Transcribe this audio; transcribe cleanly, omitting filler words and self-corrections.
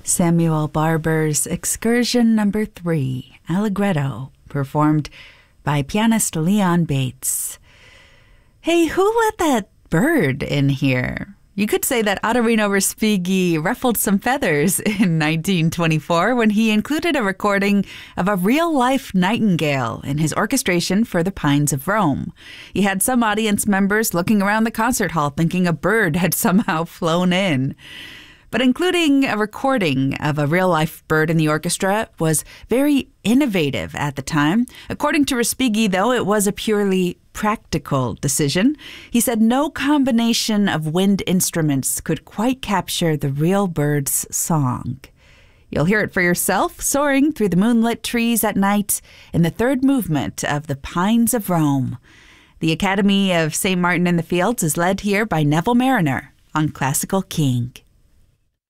Samuel Barber's Excursion Number 3, Allegretto, performed by pianist Leon Bates. Hey, who let that bird in here? You could say that Ottorino Respighi ruffled some feathers in 1924 when he included a recording of a real-life nightingale in his orchestration for The Pines of Rome. He had some audience members looking around the concert hall thinking a bird had somehow flown in. But including a recording of a real-life bird in the orchestra was very innovative at the time. According to Respighi, though, it was a purely practical decision. He said no combination of wind instruments could quite capture the real bird's song. You'll hear it for yourself, soaring through the moonlit trees at night in the third movement of The Pines of Rome. The Academy of St. Martin in the Fields is led here by Neville Marriner on Classical King.